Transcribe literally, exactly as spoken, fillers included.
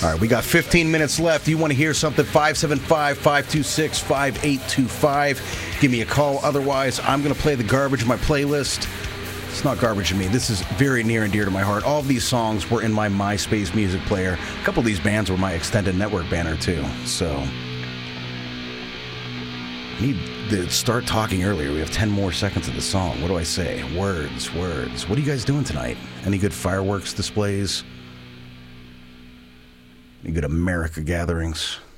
All right, we got fifteen minutes left. You want to hear something? five seven five, five two six, five eight two five. Give me a call. Otherwise, I'm going to play the garbage of my playlist. It's not garbage to me. This is very near and dear to my heart. All of these songs were in my MySpace music player. A couple of these bands were my extended network banner, too. So, I need to start talking earlier. We have ten more seconds of the song. What do I say? Words, words. What are you guys doing tonight? Any good fireworks displays? Any good America gatherings?